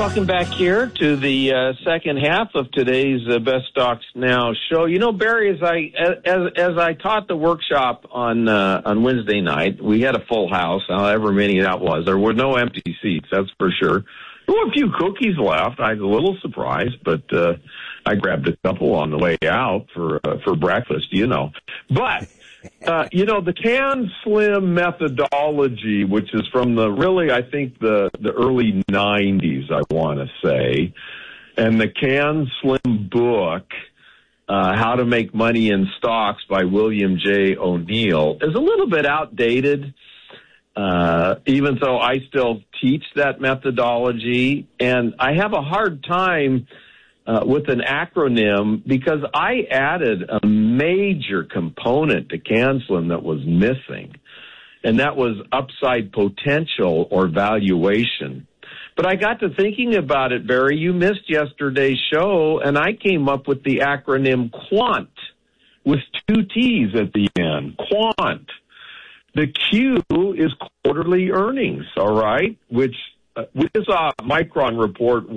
Welcome back here to the second half of today's Best Stocks Now show. You know, Barry, as I taught the workshop on Wednesday night, we had a full house, however many that was. There were no empty seats, that's for sure. There were a few cookies left. I was a little surprised, but I grabbed a couple on the way out for breakfast, you know. But the Can Slim methodology, which is from the early 90s, I want to say, and the Can Slim book, How to Make Money in Stocks by William J. O'Neill, is a little bit outdated, even though I still teach that methodology. And I have a hard time with an acronym because I added a major component to Can Slim that was missing, and that was upside potential or valuation. But I got to thinking about it, Barry. You missed yesterday's show, and I came up with the acronym QUANT with two T's at the end, QUANT. The Q is quarterly earnings, all right, which we saw Micron report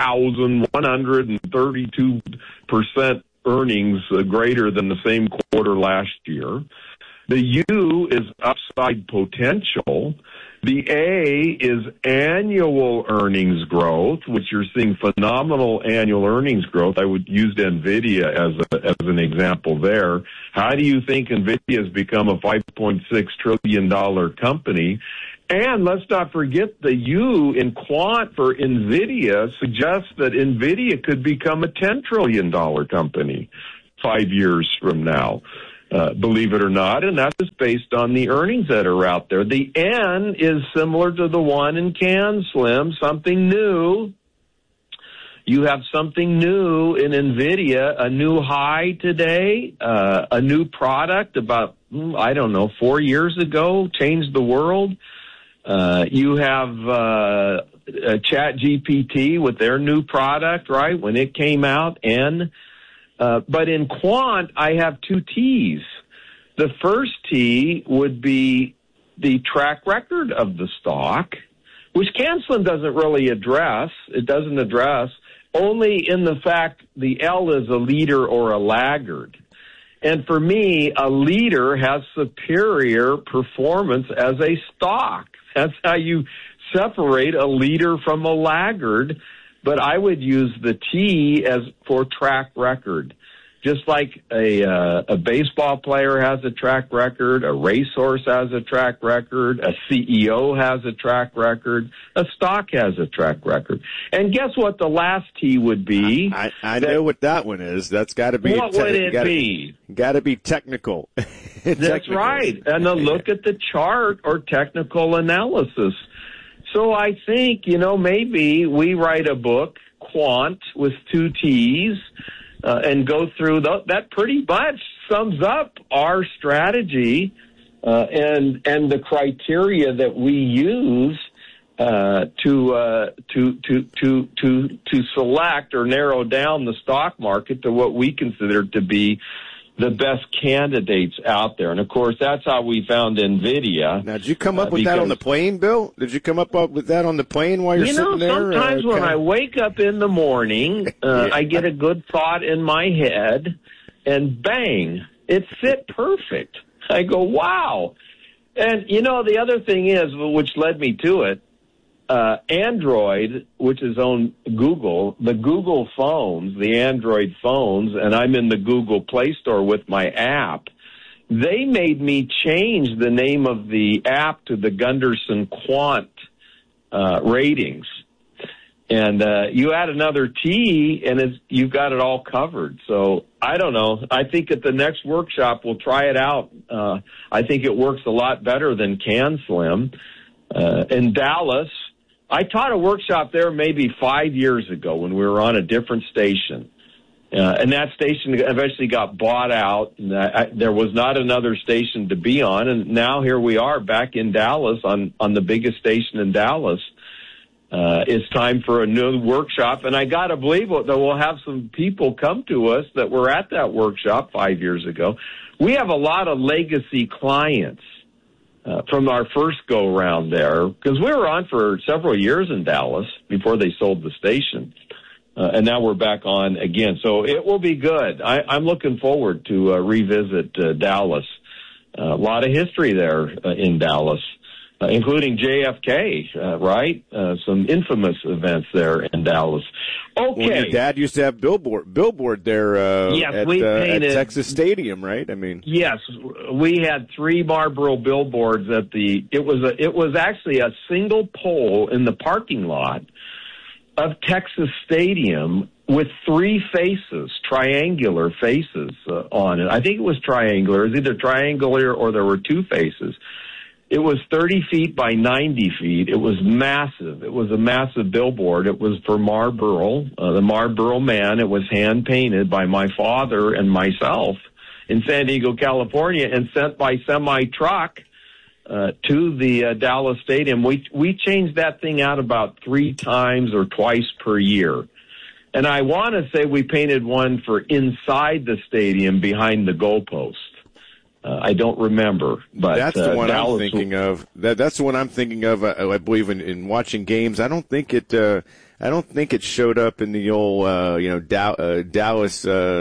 1,132% earnings greater than the same quarter last year. The U is upside potential. The A is annual earnings growth, which you're seeing phenomenal annual earnings growth. I would use NVIDIA as an example there. How do you think NVIDIA has become a $5.6 trillion company? And let's not forget the U in quant for NVIDIA suggests that NVIDIA could become a $10 trillion company 5 years from now. Believe it or not, and that is based on the earnings that are out there. The N is similar to the one in Can Slim, something new. You have something new in NVIDIA, a new high today, a new product about, 4 years ago, changed the world. You have ChatGPT with their new product, right, when it came out, N. But in quant, I have two T's. The first T would be the track record of the stock, which Can Slim doesn't really address. It doesn't address only in the fact the L is a leader or a laggard. And for me, a leader has superior performance as a stock. That's how you separate a leader from a laggard. But I would use the T as for track record. Just like a baseball player has a track record, a racehorse has a track record, a CEO has a track record, a stock has a track record. And guess what the last T would be? I know what that one is. That's got to be. What would it be? Got to be technical. That's right. And a look at the chart or technical analysis. So I think, maybe we write a book, Quant, with two T's, and go through that pretty much sums up our strategy and the criteria that we use to select or narrow down the stock market to what we consider to be the best candidates out there. And, of course, that's how we found NVIDIA. Now, did you come up with that on the plane, Bill? Did you come up with that on the plane while you're sitting there? Sometimes when I wake up in the morning, I get a good thought in my head, and bang, it fit perfect. I go, wow. And, the other thing is, which led me to it, Android, which is on Google, the Google phones, the Android phones, and I'm in the Google Play Store with my app, they made me change the name of the app to the Gunderson Quant ratings. And you add another T, and you've got it all covered. So I don't know. I think at the next workshop we'll try it out. I think it works a lot better than Can Slim. In Dallas, I taught a workshop there maybe 5 years ago when we were on a different station. And that station eventually got bought out. And there was not another station to be on. And now here we are back in Dallas on the biggest station in Dallas. It's time for a new workshop. And I got to believe that we'll have some people come to us that were at that workshop 5 years ago. We have a lot of legacy clients. from our first go-round there, because we were on for several years in Dallas before they sold the station. And now we're back on again. So it will be good. I'm looking forward to revisit Dallas. A lot of history there in Dallas, including JFK, right? Some infamous events there in Dallas. Okay. Well, your dad used to have billboard there yes, at Texas Stadium, right? I mean, yes, we had 3 Marlboro billboards at it was actually a single pole in the parking lot of Texas Stadium with 3 faces, triangular faces on it. I think it was triangular. It was either triangular or there were 2 faces. It was 30 feet by 90 feet. It was massive. It was a massive billboard. It was for Marlboro, the Marlboro Man. It was hand-painted by my father and myself in San Diego, California, and sent by semi-truck to the Dallas Stadium. We changed that thing out about 3 times or twice per year. And I want to say we painted one for inside the stadium behind the goalpost. I don't remember, but that's the one Dallas I'm thinking of. That's the one I'm thinking of. I believe in watching games. I don't think it showed up in the old Dallas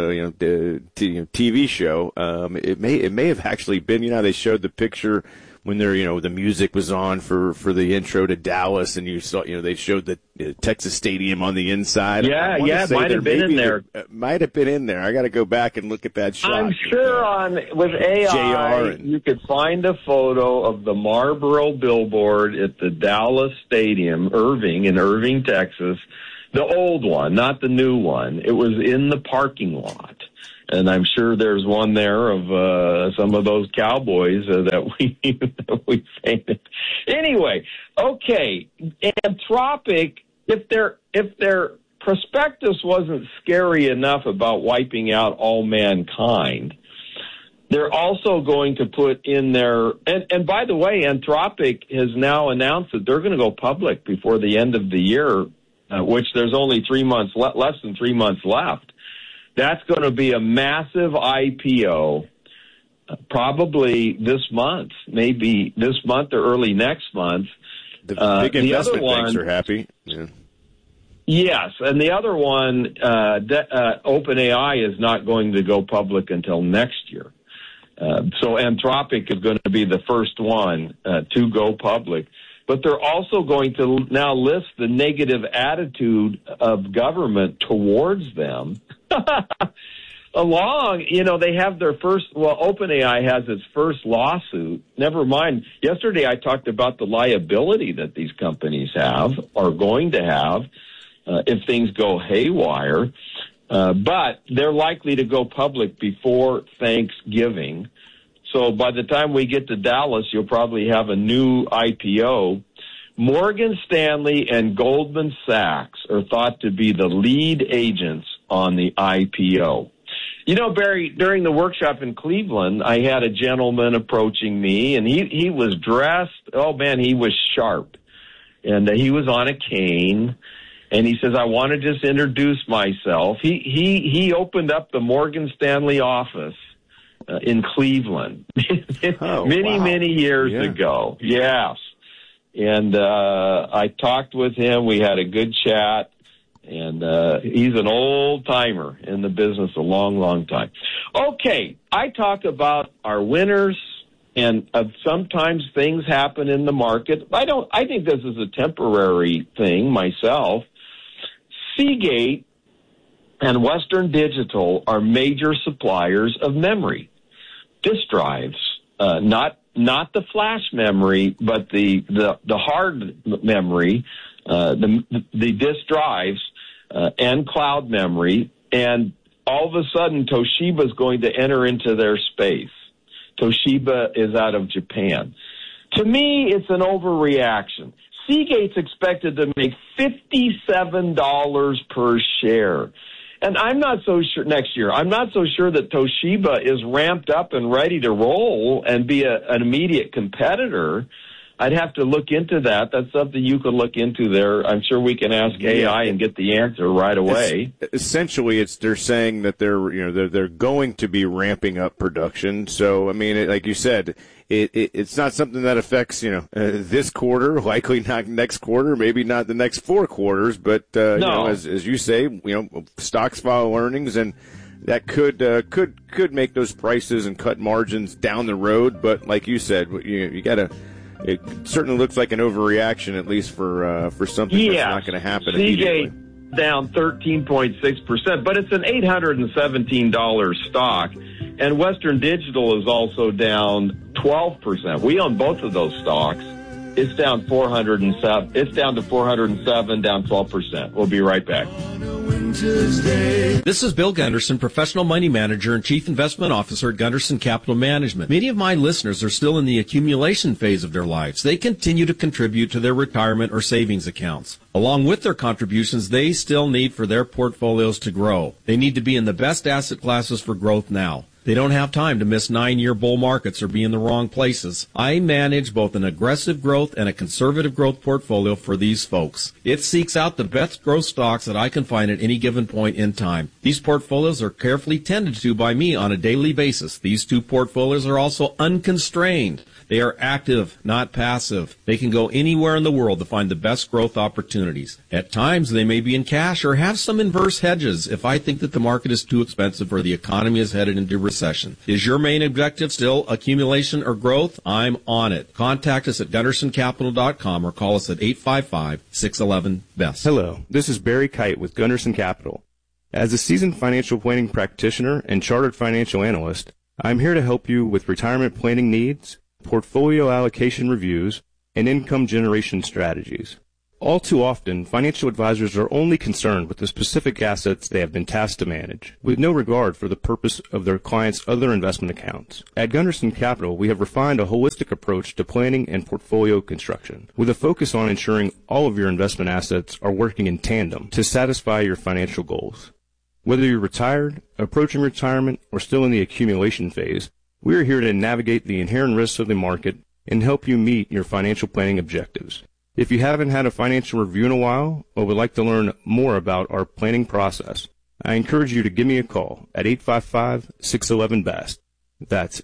TV show. It may have actually been. They showed the picture when the music was on for the intro to Dallas, and you saw they showed the Texas Stadium on the inside. Yeah, it might have been in there. Might have been in there. I got to go back and look at that shot. I'm sure with AI you could find a photo of the Marlboro billboard at the Dallas Stadium, in Irving, Texas, the old one, not the new one. It was in the parking lot. And I'm sure there's one there of some of those Cowboys that we painted. Anyway, okay, Anthropic, if their prospectus wasn't scary enough about wiping out all mankind, they're also going to put in their and by the way, Anthropic has now announced that they're going to go public before the end of the year, which there's only 3 months less than 3 months left. That's going to be a massive IPO, probably this month, maybe this month or early next month. The big investment banks are happy. Yeah. Yes, and the other one, OpenAI, is not going to go public until next year. So Anthropic is going to be the first one to go public. But they're also going to now list the negative attitude of government towards them. They have their first, OpenAI has its first lawsuit. Never mind. Yesterday I talked about the liability that these companies are going to have if things go haywire. But they're likely to go public before Thanksgiving. So by the time we get to Dallas, you'll probably have a new IPO. Morgan Stanley and Goldman Sachs are thought to be the lead agents on the IPO. Barry, during the workshop in Cleveland, I had a gentleman approaching me, and he was dressed. Oh, man, he was sharp. And he was on a cane. And he says, I want to just introduce myself. He opened up the Morgan Stanley office in Cleveland many years ago. Yes. And I talked with him. We had a good chat. And he's an old-timer in the business a long, long time. Okay, I talk about our winners, and sometimes things happen in the market. I think this is a temporary thing myself. Seagate and Western Digital are major suppliers of memory, disk drives, not the flash memory, but the hard memory, the disk drives, and cloud memory. And all of a sudden, Toshiba is going to enter into their space. Toshiba is out of Japan. To me, it's an overreaction. Seagate's expected to make $57 per share. And I'm not so sure next year. I'm not so sure that Toshiba is ramped up and ready to roll and be an immediate competitor I'd have to look into that. That's something you could look into there. I'm sure we can ask AI and get the answer right away. Essentially, they're saying that they're going to be ramping up production. So, I mean, like you said, it's not something that affects, this quarter, likely not next quarter, maybe not the next 4 quarters, but, no. As you say, stocks follow earnings, and that could make those prices and cut margins down the road. But like you said, you gotta, it certainly looks like an overreaction, at least for something that's not going to happen immediately. Down 13.6%, but it's an $817 stock. And Western Digital is also down 12%. We own both of those stocks. It's down 407. It's down to 407, down 12%. We'll be right back. This is Bill Gunderson, professional money manager and chief investment officer at Gunderson Capital Management. Many of my listeners are still in the accumulation phase of their lives. They continue to contribute to their retirement or savings accounts. Along with their contributions, they still need for their portfolios to grow. They need to be in the best asset classes for growth now. They don't have time to miss 9-year bull markets or be in the wrong places. I manage both an aggressive growth and a conservative growth portfolio for these folks. It seeks out the best growth stocks that I can find at any given point in time. These portfolios are carefully tended to by me on a daily basis. These 2 portfolios are also unconstrained. They are active, not passive. They can go anywhere in the world to find the best growth opportunities. At times, they may be in cash or have some inverse hedges if I think that the market is too expensive or the economy is headed into recession. Is your main objective still accumulation or growth? I'm on it. Contact us at GundersonCapital.com or call us at 855-611-BEST. Hello, this is Barry Kite with Gunderson Capital. As a seasoned financial planning practitioner and chartered financial analyst, I'm here to help you with retirement planning needs, portfolio allocation reviews, and income generation strategies. All too often, financial advisors are only concerned with the specific assets they have been tasked to manage, with no regard for the purpose of their clients' other investment accounts. At Gunderson Capital, we have refined a holistic approach to planning and portfolio construction, with a focus on ensuring all of your investment assets are working in tandem to satisfy your financial goals. Whether you're retired, approaching retirement, or still in the accumulation phase, we are here to navigate the inherent risks of the market and help you meet your financial planning objectives. If you haven't had a financial review in a while or would like to learn more about our planning process, I encourage you to give me a call at 855-611-BEST. That's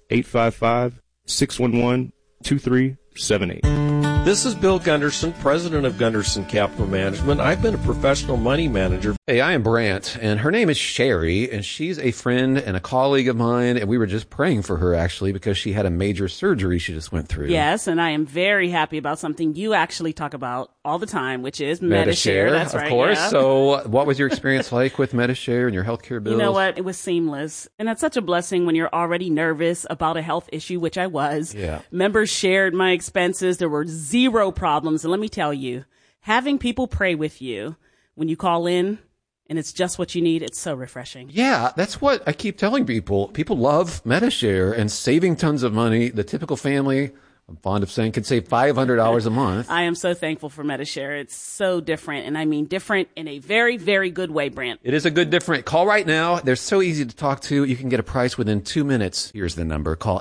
855-611-2378. This is Bill Gunderson, president of Gunderson Capital Management. I've been a professional money manager. Hey, I am Brant, and her name is Sherry, and she's a friend and a colleague of mine, and we were just praying for her, actually, because she had a major surgery she just went through. Yes, and I am very happy about something you actually talk about all the time, which is Medi-Share. That's right, of course. Yeah. So what was your experience like with Medi-Share and your healthcare bills? You know what? It was seamless. And that's such a blessing when you're already nervous about a health issue, which I was. Yeah. Members shared my expenses. There were zero problems. And let me tell you, having people pray with you when you call in and it's just what you need, it's so refreshing. Yeah, that's what I keep telling people. People love Medi-Share and saving tons of money. The typical family, I'm fond of saying, can save $500 a month. I am so thankful for Medi-Share. It's so different, and I mean different in a very, very good way, Brant. It is a good different. Call right now. They're so easy to talk to. You can get a price within 2 minutes. Here's the number. Call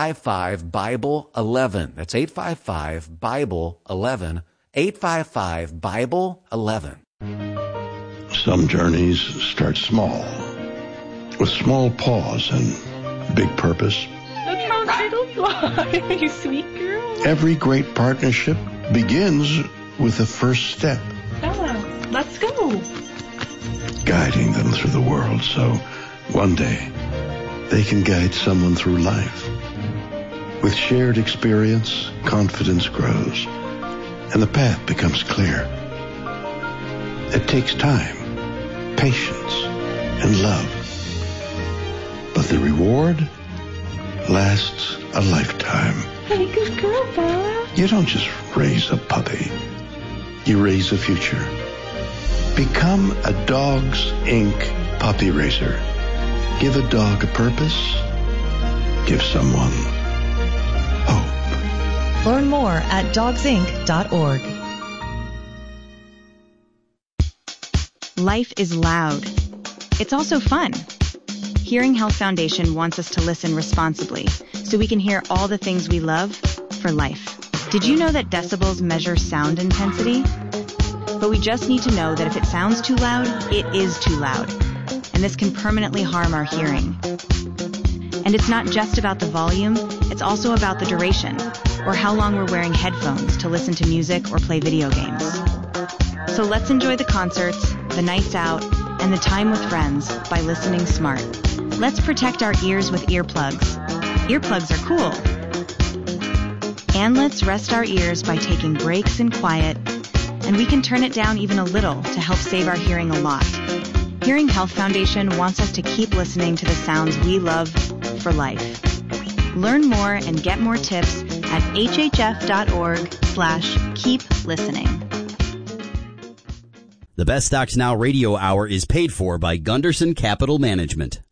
855-BIBLE-11. That's 855-BIBLE-11. 855-BIBLE-11. Some journeys start small, with small pause and big purpose. Look how turtles fly, you sweet girl. Every great partnership begins with the first step. Bella, let's go. Guiding them through the world so one day they can guide someone through life. With shared experience, confidence grows, and the path becomes clear. It takes time, patience, and love. But the reward lasts a lifetime. Hey, good girl, Bella. You don't just raise a puppy. You raise a future. Become a Dogs Inc. puppy raiser. Give a dog a purpose. Give someone hope. Learn more at dogsinc.org. Life is loud. It's also fun. Hearing Health Foundation wants us to listen responsibly so we can hear all the things we love for life. Did you know that decibels measure sound intensity? But we just need to know that if it sounds too loud, it is too loud. And this can permanently harm our hearing. And it's not just about the volume, it's also about the duration, or how long we're wearing headphones to listen to music or play video games. So let's enjoy the concerts, the nights out, and the time with friends by listening smart. Let's protect our ears with earplugs. Earplugs are cool. And let's rest our ears by taking breaks in quiet, and we can turn it down even a little to help save our hearing a lot. Hearing Health Foundation wants us to keep listening to the sounds we love for life. Learn more and get more tips at hhf.org/keep listening. The Best Stocks Now radio hour is paid for by Gunderson Capital Management.